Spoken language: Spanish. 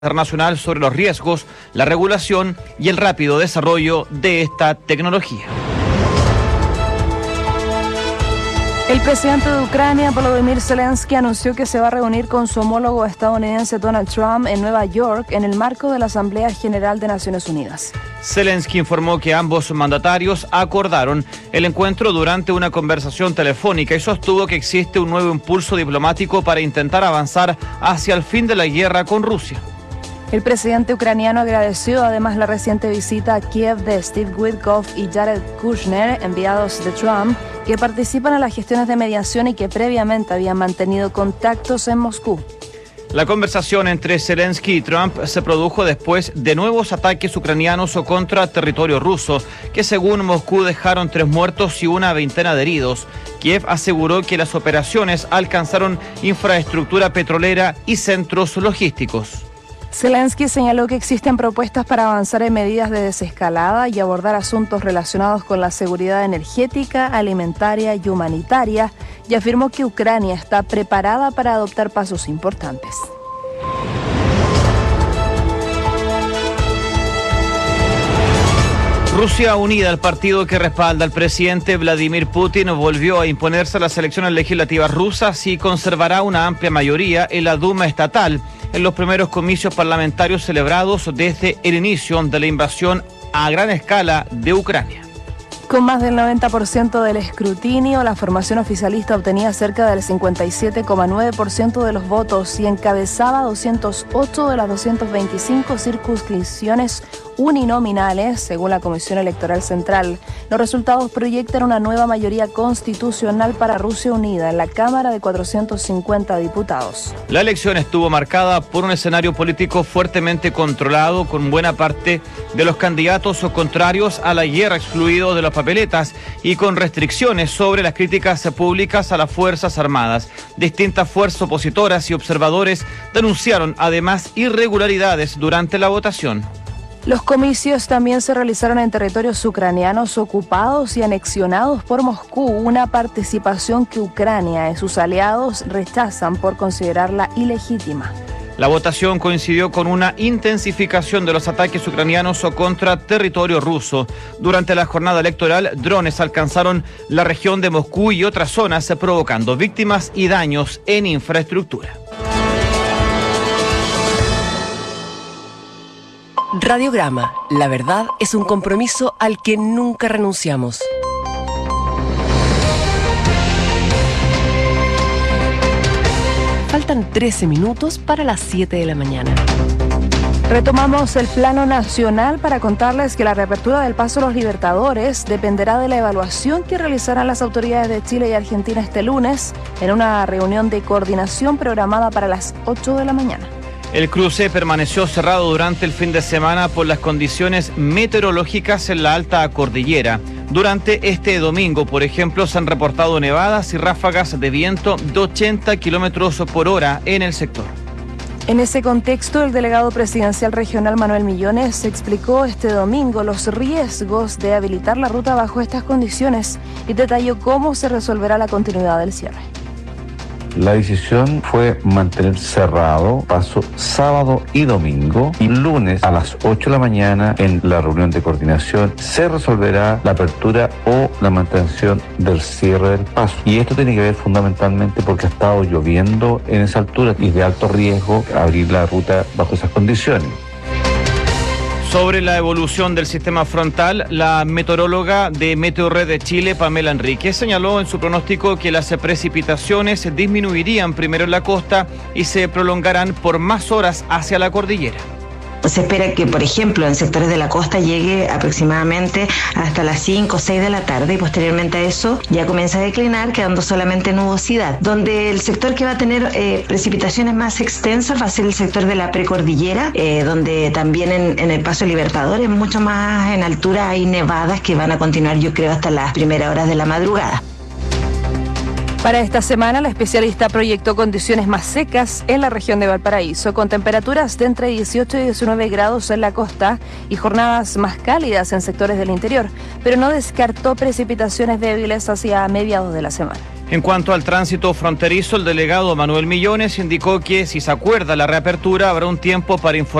internacional sobre los riesgos, la regulación y el rápido desarrollo de esta tecnología. El presidente de Ucrania, Volodymyr Zelensky, anunció que se va a reunir con su homólogo estadounidense Donald Trump en Nueva York en el marco de la Asamblea General de Naciones Unidas. Zelensky informó que ambos mandatarios acordaron el encuentro durante una conversación telefónica y sostuvo que existe un nuevo impulso diplomático para intentar avanzar hacia el fin de la guerra con Rusia. El presidente ucraniano agradeció además la reciente visita a Kiev de Steve Witkoff y Jared Kushner, enviados de Trump, que participan en las gestiones de mediación y que previamente habían mantenido contactos en Moscú. La conversación entre Zelensky y Trump se produjo después de nuevos ataques ucranianos contra territorio ruso, que según Moscú dejaron 3 muertos y una veintena de heridos. Kiev aseguró que las operaciones alcanzaron infraestructura petrolera y centros logísticos. Zelensky señaló que existen propuestas para avanzar en medidas de desescalada y abordar asuntos relacionados con la seguridad energética, alimentaria y humanitaria, y afirmó que Ucrania está preparada para adoptar pasos importantes. Rusia Unida, el partido que respalda al presidente Vladimir Putin, volvió a imponerse a las elecciones legislativas rusas y conservará una amplia mayoría en la Duma estatal en los primeros comicios parlamentarios celebrados desde el inicio de la invasión a gran escala de Ucrania. Con más del 90% del escrutinio, la formación oficialista obtenía cerca del 57,9% de los votos y encabezaba 208 de las 225 circunscripciones uninominales, según la Comisión Electoral Central. Los resultados proyectan una nueva mayoría constitucional para Rusia Unida en la Cámara de 450 diputados. La elección estuvo marcada por un escenario político fuertemente controlado, con buena parte de los candidatos contrarios a la guerra excluidos de las papeletas y con restricciones sobre las críticas públicas a las Fuerzas Armadas. Distintas fuerzas opositoras y observadores denunciaron además irregularidades durante la votación. Los comicios también se realizaron en territorios ucranianos ocupados y anexionados por Moscú, una participación que Ucrania y sus aliados rechazan por considerarla ilegítima. La votación coincidió con una intensificación de los ataques ucranianos contra territorio ruso. Durante la jornada electoral, drones alcanzaron la región de Moscú y otras zonas, provocando víctimas y daños en infraestructura. Radiograma, la verdad es un compromiso al que nunca renunciamos. Faltan 13 minutos para las 7 de la mañana. Retomamos el plano nacional para contarles que la reapertura del Paso a los Libertadores dependerá de la evaluación que realizarán las autoridades de Chile y Argentina este lunes en una reunión de coordinación programada para las 8 de la mañana. El cruce permaneció cerrado durante el fin de semana por las condiciones meteorológicas en la alta cordillera. Durante este domingo, por ejemplo, se han reportado nevadas y ráfagas de viento de 80 kilómetros por hora en el sector. En ese contexto, el delegado presidencial regional Manuel Millones explicó este domingo los riesgos de habilitar la ruta bajo estas condiciones y detalló cómo se resolverá la continuidad del cierre. La decisión fue mantener cerrado Paso sábado y domingo, y lunes a las 8 de la mañana en la reunión de coordinación se resolverá la apertura o la mantención del cierre del paso. Y esto tiene que ver fundamentalmente porque ha estado lloviendo en esa altura y es de alto riesgo abrir la ruta bajo esas condiciones. Sobre la evolución del sistema frontal, la meteoróloga de Meteorred de Chile, Pamela Enríquez, señaló en su pronóstico que las precipitaciones disminuirían primero en la costa y se prolongarán por más horas hacia la cordillera. Se espera que, por ejemplo, en sectores de la costa llegue aproximadamente hasta las 5 o 6 de la tarde y posteriormente a eso ya comienza a declinar, quedando solamente nubosidad. Donde el sector que va a tener precipitaciones más extensas va a ser el sector de la precordillera, donde también en el Paso Libertadores, mucho más en altura, hay nevadas que van a continuar, yo creo, hasta las primeras horas de la madrugada. Para esta semana, la especialista proyectó condiciones más secas en la región de Valparaíso, con temperaturas de entre 18 y 19 grados en la costa y jornadas más cálidas en sectores del interior, pero no descartó precipitaciones débiles hacia mediados de la semana. En cuanto al tránsito fronterizo, el delegado Manuel Millones indicó que si se acuerda la reapertura habrá un tiempo para informar